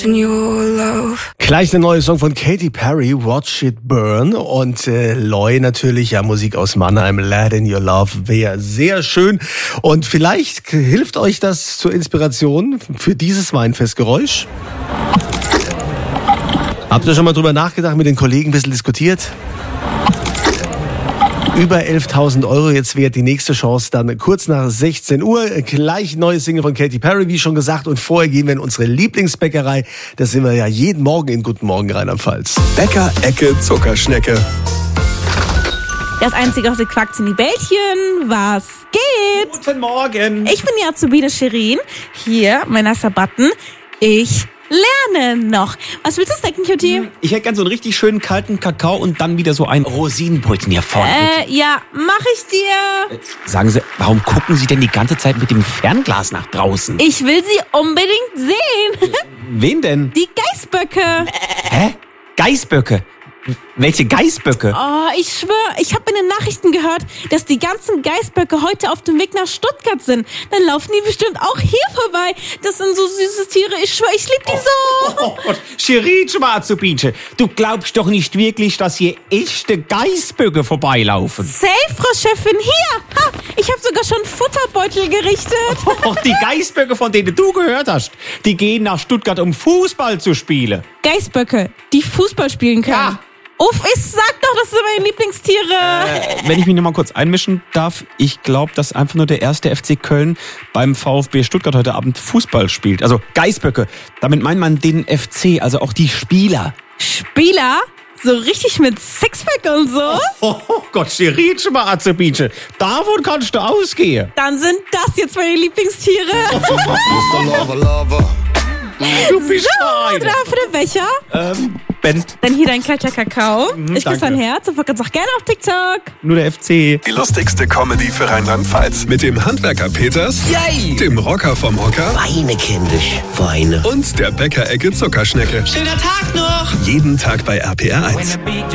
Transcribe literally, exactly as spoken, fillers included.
Gleich der neue Song von Katy Perry, Watch It Burn. Und äh, Loy natürlich, ja, Musik aus Mannheim, Let in Your Love, wäre sehr schön. Und vielleicht hilft euch das zur Inspiration für dieses Weinfestgeräusch. Habt ihr schon mal drüber nachgedacht, mit den Kollegen ein bisschen diskutiert? Über elftausend Euro jetzt wert, die nächste Chance dann kurz nach sechzehn Uhr. Gleich neues Single von Katy Perry, wie schon gesagt. Und vorher gehen wir in unsere Lieblingsbäckerei. Das sind wir ja jeden Morgen in Guten Morgen Rheinland-Pfalz. Bäcker Ecke Zuckerschnecke. Das Einzige, was ihr quackt, sind die Bällchen. Was geht? Guten Morgen. Ich bin die Azubine Shirin. Hier, mein erster Button. Ich lerne noch. Was willst du snacken, Cutie? Ich hätte gern so einen richtig schönen kalten Kakao und dann wieder so ein Rosinenbrötchen hier vorne. Äh, ja, mach ich dir. Sagen Sie, warum gucken Sie denn die ganze Zeit mit dem Fernglas nach draußen? Ich will sie unbedingt sehen. Wen denn? Die Geißböcke. Hä? Geißböcke? Welche Geißböcke? Oh, ich schwöre, ich habe in den Nachrichten gehört, dass die ganzen Geißböcke heute auf dem Weg nach Stuttgart sind. Dann laufen die bestimmt auch hier vorbei. Das sind so süße Tiere. Ich schwöre, ich liebe die so. Oh Gott, Shirin, Schwarzubinche, du glaubst doch nicht wirklich, dass hier echte Geißböcke vorbeilaufen. Safe, Frau Chefin, hier. Ha, ich habe sogar schon Futterbeutel gerichtet. Oh, die Geißböcke, von denen du gehört hast, die gehen nach Stuttgart, um Fußball zu spielen. Geißböcke, die Fußball spielen können. Ja. Uff, ich sag doch, das sind meine Lieblingstiere. Äh, wenn ich mich noch mal kurz einmischen darf, ich glaube, dass einfach nur der erste F C Köln beim VfB Stuttgart heute Abend Fußball spielt. Also Geißböcke. Damit meint man den F C, also auch die Spieler. Spieler? So richtig mit Sixpack und so? Oh, oh Gott, Shirin, Schwarzubinche, davon kannst du ausgehen. Dann sind das jetzt meine Lieblingstiere. Du bist So, eine. da für den Becher. Ähm, Ben, Dann hier dein kalter Kakao. Mhm, ich küsse dein danke. Herz und folgt uns auch gerne auf TikTok. nur der F C. Die lustigste Comedy für Rheinland-Pfalz. Mit dem Handwerker Peters, Yay! dem Rocker vom Hocker Weine, kindisch, Weine. und der Bäcker Ecke Zuckerschnecke. Schöner Tag noch! Jeden Tag bei R P R eins.